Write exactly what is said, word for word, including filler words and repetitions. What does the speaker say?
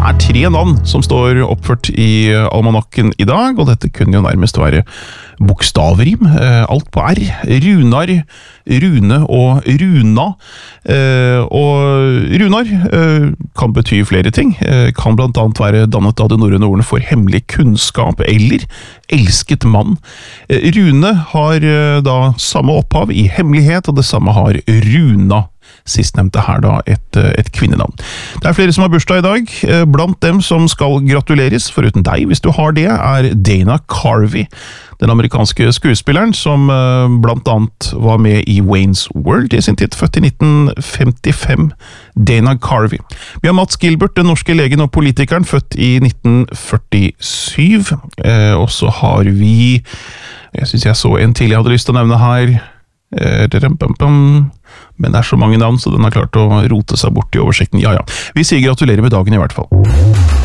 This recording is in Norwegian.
er tre navn som står oppført i almanakken i dag, og dette kunne jo nærmest være bokstavrim, alt på R. Runar, Rune og Runa. Og Runar kan bety flere ting, kan blant annet være dannet av det norrøne ordene for hemmelig kunnskap eller elsket mann. Rune har da samme opphav i hemmelighet, og det samme har Runa. Sistnevnte her da et, et kvinnenavn. Det er flere som har bursdag i dag. Blant dem som skal gratuleres, foruten deg, hvis du har det, er Dana Carvey, den amerikanske skuespilleren som blant annet var med i Wayne's World i sin tid, født i nitten femtifem. Dana Carvey. Vi har Mats Gilbert, den norske legen og politikeren, født i nitten førtisyv. Eh, og så har vi, jeg synes jeg så en til jeg hadde lyst til å nevne her, men det er så mange navn, så den har klart å rote seg bort i oversikten. Ja, ja. Vi sier gratulerer med dagen i hvert fall.